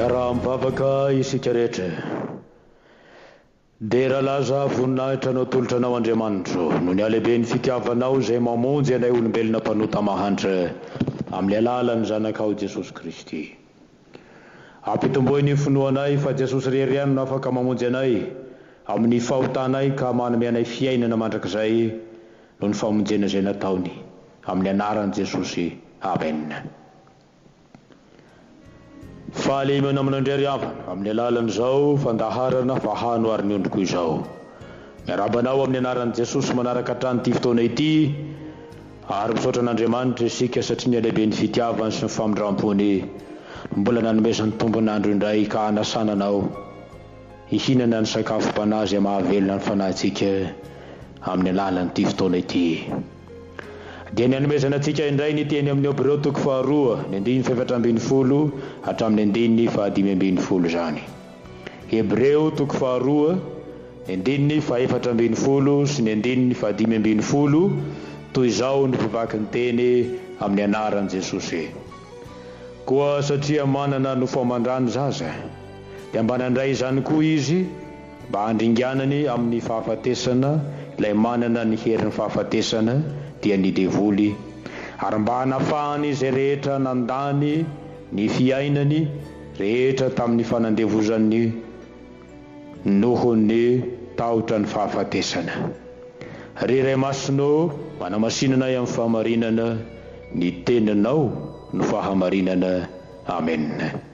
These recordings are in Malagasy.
Miaraha mivavaka isika rehetra dia raha laza voninahitra anao tolotra anao Andriamanitro no ny alehibe ny fitiavanao izay mamonjy anay olombelona mpanota mahantra amin'ny alalan'ny zanakao Jesosy Kristy. Ampitomboiny finoanay fa Jesosy rery ihany no afaka mamonjy anay amin'ny fahotanay ka manome anay fiainana mandrakizay no ny famonjena izay nataony amin'ny anaran'i Jesosy. Amen. Fahalemana amin'Andriary havana amin'ny alalan'izao fandaharana fahanoariny ondriko izao. Miarabanao amin'ny anaran'i Jesosy manaraka hatrany ity fotoana ity ary misaotra an'Andriamanitra isika satria ny alehibe ny fitiavany sy ny famindrampony mbola nanomezany tombon'andro indray ka hanasananao hihinana ny sakafom-panahy izay mahavelona ny fanahintsika amin'ny alalan'ity fotoana ity. Dia ny hanomezana antsika indray ny teny amin'ny Hebreo 2:1-10 hatramin'ny 5:10 izany. Hebreo 2:1-4 sy ny 5:10 toy izao ny pivaky ny teny amin'ny anaran'i Jesosy. Koa satria manana nofo aman-drano zaza dia mba nandray izany koa izy mba handringanany amin'ny fahafatesana ilay manana ny herin'ny fahafatesana dia ny devoly, ary mba hanafahany izay rehetra nandany ny fiainany rehetra tamin'ny fanandevozan'ny nohon'ny tahotra ny fahafatesana. Riray masino manamasinanay amin'ny fahamarinana ny teninao no fahamarinana. Amen.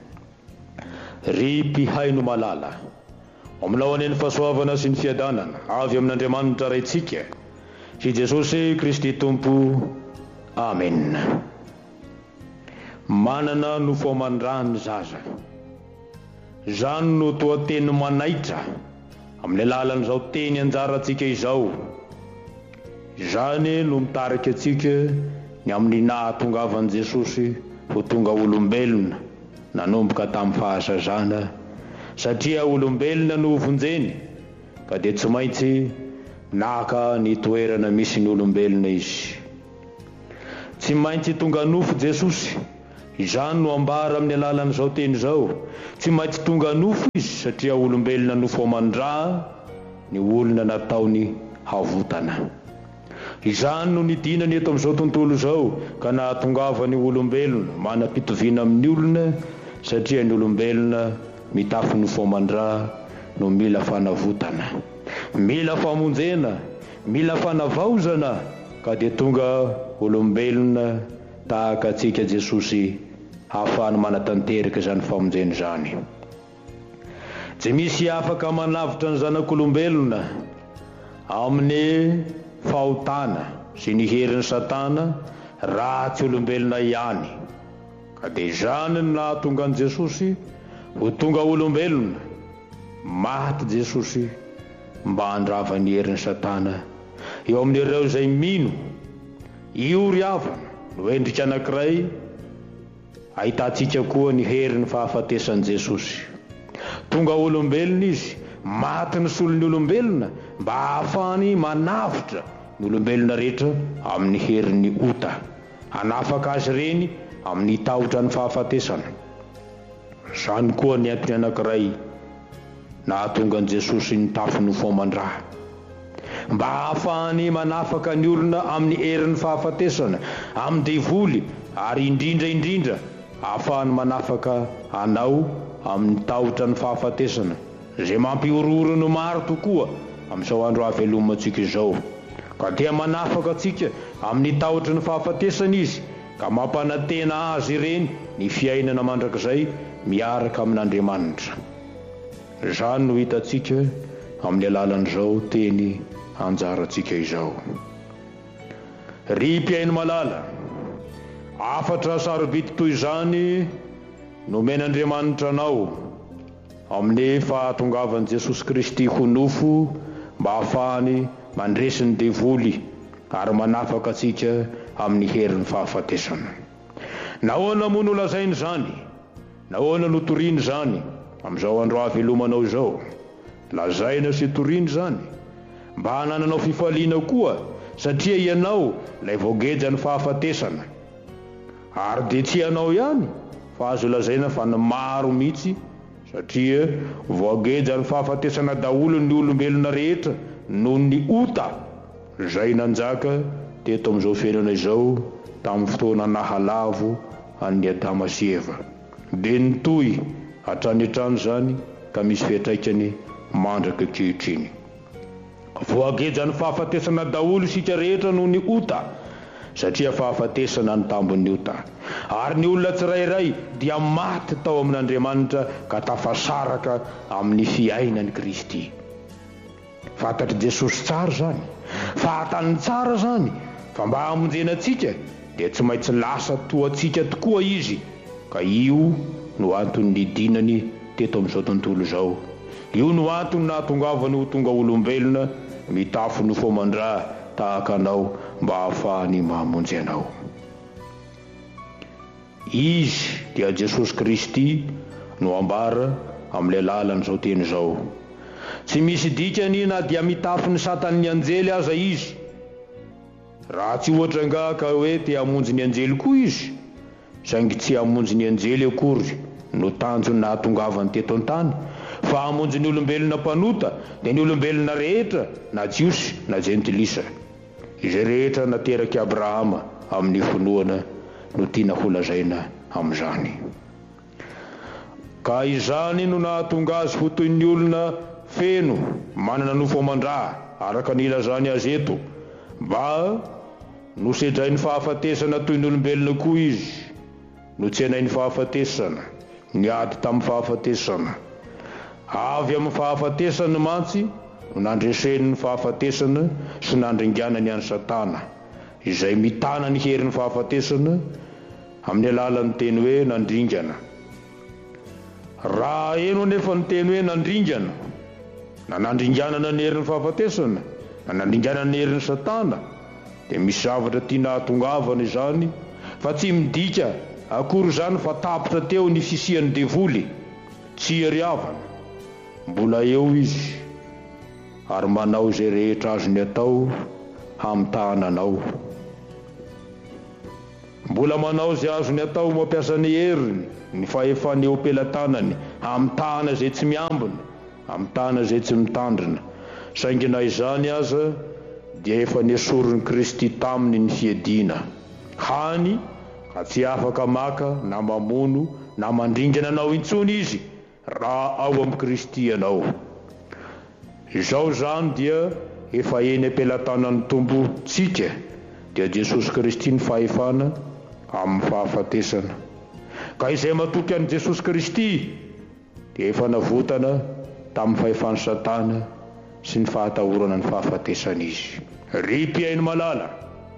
Ry mpihaino malala ominao aneny fahasoavana sy ny fiadanana avy amin'Andriamanitra raintsika sy Jesosy Kristy Tompo. Amen. Manana nofo aman-drano zaza, izany no toa teny manaitra amin'ny alalan'izao teny anjarantsika izao. Izany no mitarika antsika ny amin'ny nahatongavan'i Jesosy ho tonga olombelona nanomboka tamin'ny fahazazana, satria olombelona no vonjeny ka dia tsy maintsy naka ny toerana misy ny olombelona izy. Tsy maintsy tonga nofo Jesosy, izany no ambara amin'ny alalan'izao teny izao. Tsy maintsy tonga nofo izy satria olombelona nofo aman-dra ny olona nataony havotana. Izany no nidinany eto amin'izao tontolo izao ka nahatongavany olombelona manam-pitoviana amin'ny olona, satria ny olombelona mitafy nofo aman-dra no mila fanavotana, mila famonjena, mila fanavaozana, ka dia tonga olombelona tahaka antsika Jesosy ahafahany manatanteraka izany famonjena izany. Tsy misy afaka manavitra ny zanak'olombelona amin'ny fahotana sy ny herin'ny Satana raha tsy olombelona ihany. Ka dia izany no nahatonga an'i Jesosy ho tonga olombelona, maty Jesosy mba handrava ny herin'ny Satana eo amin'ireo izay mino io ry havana no endrika anankiray. Ahitantsika koa ny herin'ny fahafatesan'i Jesosy. Tonga olombelona izy, maty ny solon'ny olombelona mba ahafahany manavitra ny olombelona rehetra amin'ny herin'ny ota, hanafaka azy reny amin'ny tahotra ny fahafatesana. Izany koa ny antony anankiray nahatonga an'i Jesosy nitafy nofo aman-dra, mba ahafahany manafaka ny olona amin'ny herin'ny fahafatesana, amin'ny devoly, ary indrindra ahafahany manafaka anao amin'ny tahotra ny fahafatesana izay mampiorooro no maro tokoa amin'izao andro havelomantsika izao. Ka dia manafaka antsika amin'ny tahotra ny fahafatesana izy ka mampanantena azy ireny ny fiainana mandrakizay miaraka amin'Andriamanitra. Izany no hitantsika amin'ny alalan'izao teny anjarantsika izao. Ry mpihaino malala, afatra sarobidy toy izany nomen'Andriamanitra anao amin'ny fahatongavan'i Jesosy Kristy ho nofo mba ahafahany mandresy ny devoly ary manafaka antsika amin'ny herin'ny fahafatesana. Nahoana moa no lazainy izany? Nahoana no toriany izany amin'izao andro havelomanao izao? Lazaina sy toriany izany mba hanananao fifaliana koa, satria ianao ilay voageja ny fahafatesana. Ary dia tsy ianao ihany fa azo lazaina fa ny maro mihitsy, satria voageja ny fahafatesana daholo ny olombelona rehetra noho ny ota zay nanjaka teto amin'izao fiainana izao tamin'ny fotoana nahalavo an'ny Adama sy Eva. Dia nitohy hatrany hatrany zany ka misy fiantraikany mandraka ankehitriny. Voageja ny fahafatesana daholo isika rehetra noho ny ota, satria fahafatesana ny tambon'ny ota. Ary ny olona tsirairay dia maty tao amin'Andriamanitra ka tafasaraka amin'ny fiainan'i Kristy. Fantatry Jesosy tsara zany, fantany tsara zany, fa mba hamonjena antsika dia tsy maintsy lasa toantsika tokoa izy, ka io no antony nidinany teto amin'izao tontolo izao. Io no antony nahatongavany ho tonga olombelona mitafy ny fomandrà tahaka anao mba hahafahany mahamonjy anao. Izy dia Jesosy Kristy no ambara amin'ilay lalan'izao teny izao. Tsy misy dikany na dia mitafy ny satan'ny anjely aza izy. Raha tsy ohatra nga ka hoe te hamonjy ny anjely koa izy, saingy tsy hamonjy ny anjely akory no tanjony nahatongavany teto an-tany, fa hamonjy ny olombelona mpanota dia ny olombelona rehetra na jiosy na jentilisa, izay rehetra nateraky Abrahama amin'ny finoana no tiana ho lazaina amin'izany. Ka izany no nahatonga azy ho toy ny olona feno manana nofo amandrà araka ny ilazany azy eto, mba nosedrainy fahafatesana toy ny olombelona koa izy, no tsy hanainy fahafatesana, niady tamin'ny fahafatesana. Avy amin'ny fahafatesana mantsy no nandreseny ny fahafatesana sy nandringanany any Satana, izay mitana ny herin'ny fahafatesana amin'ny alalan'ny teny hoe nandringana. Raha eno anefa ny teny hoe nandringana, na nandringanana ny herin'ny fahafatesana, na nandringanana ny herin'ny Satana, dia misy zavatra tiana hatongavana izany, fa tsy midika akory zany fa tapitra teo ny fisian'ny devoly, tsy iariavana. Mbola eo izy ary manao izay rehetra azony atao hamitahana anao. Mbola manao izay azony atao mampiasa ny heriny, ny fahefany eo pelatanany, hamitahana izay tsy miambina, hamitahana izay tsy mitandrina. Saingy na izany aza dia efa nesorony Kristy taminy ny fiadiana. Hany ka tsy afaka maka na mamono na mandringana anao intsony izy raha ao amin'ny Kristy anao. Izao zany dia efa eny am-pelatanan'ny tombotsika dia Jesosy Kristy ny fahefana amin'ny fahafatesana. Ka izay matoky an'i Jesosy Kristy dia efa navotana tamin'ny fahefan'ny Satana sy ny fahatahorana ny fahafatesana izy. Ry mpiaino malala,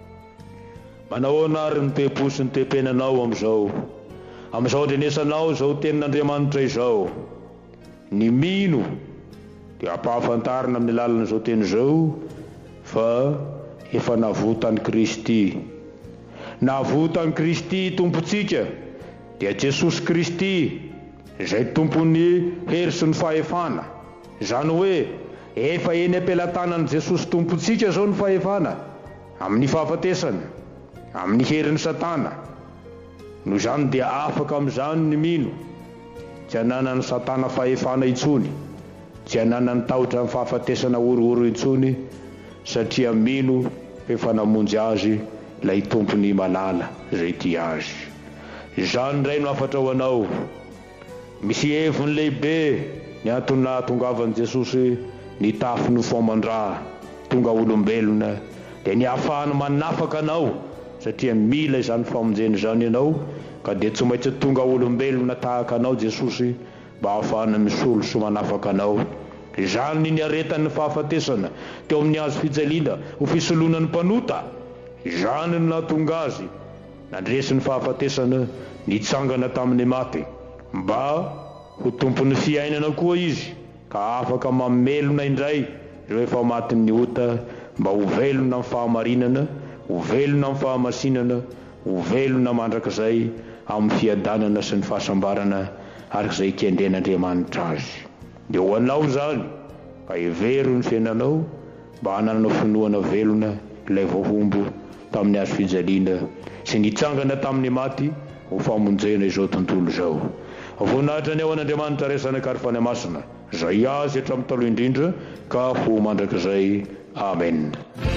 manao anary ny tempo sy ny tempenanao amin'izao andrenesanao izao tenin'Andriamanitra izao. Ny mino dia ampahafantarina amin'ny alalan'izao teny izao fa efa navotany Kristy. Navotany Kristy tompontsika dia Jesosy Kristy izay tompony hery sy ny fahefana. Izany hoe efa eny am-pelatanan'i Jesosy tompontsika zao ny fahefana amin'ny fahafatesana, amin'ny herin'ny Satana. Noho izany dia afaka amin'izany ny mino, tsy hananany Satana fahefana intsony, tsy hananany tahotra amin'ny fahafatesana orooro intsony, satria mino efa namonjy azy lay tompony malala izay tia azy. Izany indray no afatra ho anao. Misy heviny lehibe ny antony nahatongavan'i Jesosy nitafy ny fomandrà tonga olombelona dia ny ahafahany manafaka anao, satria mila izany famonjeny izany ianao, ka dia tsy maintsy tonga olombelona tahaka anao Jesosy mba ahafahana misolo sy manafaka anao. Izany ny aretan'ny fahafatesana teo amin'ny hazo fijaliana ho fisoloana ny mpanota. Izany no nahatonga azy nandresy ny fahafatesana nitsangana tamin'ny maty, mba ho tompony fiainana koa izy, ka afaka mamelona indray ireo efa matin'ny ota, mba ho velona amin'ny fahamarinana, ho velona amin'ny fahamasinana, ho velona mandrakizay amin'ny fiadanana sy ny fahasambarana arak'izay kendren'Andriamanitra azy. Dia ho anao zany mba hivero ny fiainanao, mba hananao finoana velona ilay voahombo tamin'ny hazo fijaliana sy nitsangana tamin'ny maty, ho famonjena izao tontolo izao. Voninahitra ny ao an'Andriamanitra resana karifany masina, zay azy hatramin'ny taloha indrindra ka ho mandrakizay. Amen.